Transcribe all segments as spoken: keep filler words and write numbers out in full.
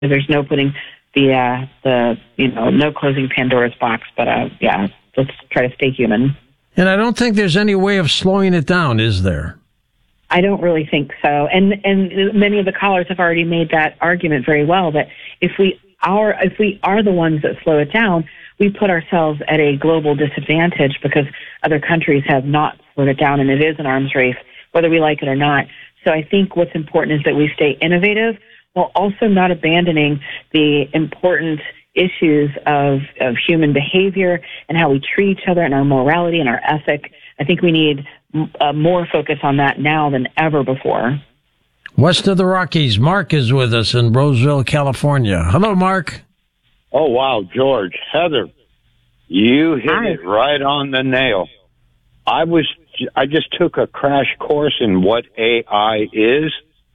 There's no putting the, uh, the you know, no closing Pandora's box. But, uh, yeah, let's try to stay human. And I don't think there's any way of slowing it down, is there? I don't really think so. And and many of the callers have already made that argument very well, that if we are if we are the ones that slow it down, we put ourselves at a global disadvantage because other countries have not slowed it down, and it is an arms race, whether we like it or not. So I think what's important is that we stay innovative while also not abandoning the important issues of, of human behavior and how we treat each other and our morality and our ethic. I think we need uh, more focus on that now than ever before. West of the Rockies, Mark is with us in Roseville, California. Hello, Mark. Oh, wow, George. Heather, you hit Hi. it right on the nail. I was, I just took a crash course in what A I is.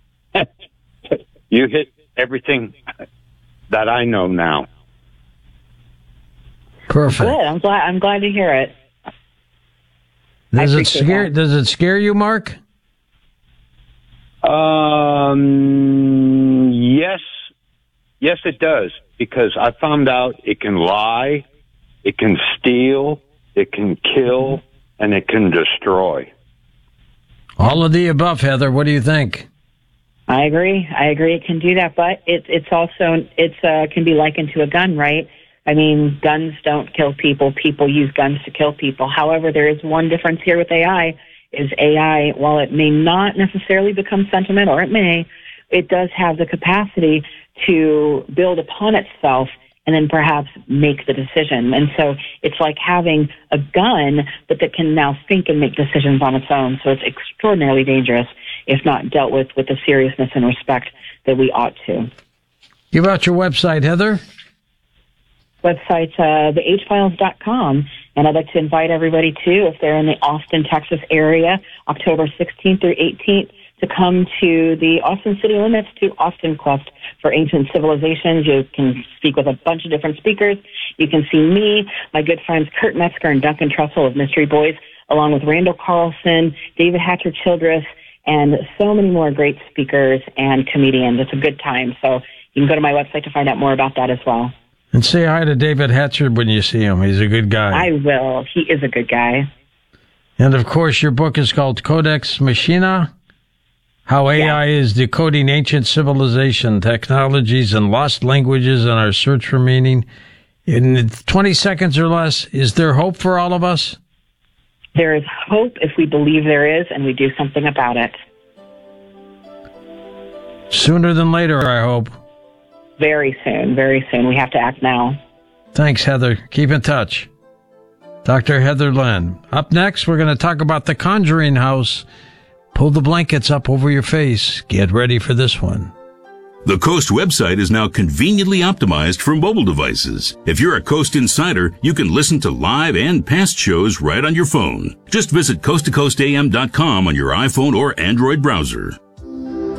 You hit everything that I know now. Perfect. Good. I'm glad. I'm glad to hear it. Does I it scare? that. Does it scare you, Mark? Um, yes, yes, it does, because I found out it can lie, it can steal, it can kill, and it can destroy. All of the above, Heather. What do you think? I agree. I agree. It can do that, but it's it's also it's uh, can be likened to a gun, right? I mean, guns don't kill people. People use guns to kill people. However, there is one difference here with A I. Is A I, while it may not necessarily become sentient, or it may, it does have the capacity to build upon itself and then perhaps make the decision. And so it's like having a gun, but that can now think and make decisions on its own. So it's extraordinarily dangerous if not dealt with with the seriousness and respect that we ought to. Give out your website, Heather. Website, uh, the h files dot com. And I'd like to invite everybody, too, if they're in the Austin, Texas area, October sixteenth through eighteenth, to come to the Austin City Limits to Austin Quest for Ancient Civilizations. You can speak with a bunch of different speakers. You can see me, my good friends Kurt Metzger and Duncan Trussell of Mystery Boys, along with Randall Carlson, David Hatcher Childress, and so many more great speakers and comedians. It's a good time. So you can go to my website to find out more about that as well. And say hi to David Hatcher when you see him. He's a good guy. I will. He is a good guy. And, of course, your book is called Codex Machina, How A I yeah. is Decoding Ancient Civilization, Technologies, and Lost Languages in Our Search for Meaning. In twenty seconds or less, is there hope for all of us? There is hope if we believe there is and we do something about it. Sooner than later, I hope. Very soon, very soon. We have to act now. Thanks, Heather. Keep in touch. Doctor Heather Lynn. Up next, we're going to talk about the Conjuring House. Pull the blankets up over your face. Get ready for this one. The Coast website is now conveniently optimized for mobile devices. If you're a Coast insider, you can listen to live and past shows right on your phone. Just visit coast to coast a m dot com on your iPhone or Android browser.